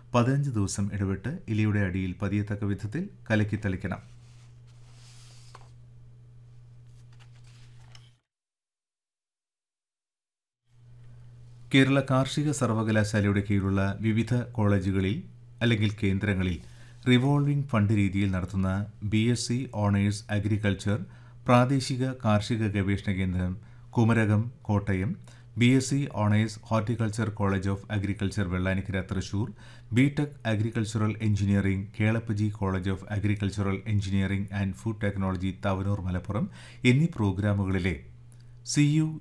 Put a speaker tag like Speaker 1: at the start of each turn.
Speaker 1: 15 ദിവസം ഇടവിട്ട് ഇലയുടെ അടിയിൽ പതിയത്തക്ക വിധത്തിൽ കലക്കി തളിക്കണം. കേരള കാർഷിക സർവകലാശാലയുടെ കീഴിലുള്ള വിവിധ കോളേജുകളിൽ അല്ലെങ്കിൽ കേന്ദ്രങ്ങളിൽ റിവോൾവിംഗ് ഫണ്ട് രീതിയിൽ നടത്തുന്ന BSc ഓണേഴ്സ് അഗ്രികൾച്ചർ പ്രാദേശിക കാർഷിക ഗവേഷണ കേന്ദ്രം Kumarakom Kottayam, BSc owners horticulture college of agriculture Vellanikkara Thrissur, BTech agricultural engineering Kelappaji college of agricultural engineering and food technology Thavanur Malappuram എന്നീ പ്രോഗ്രാമുകളിലെ CU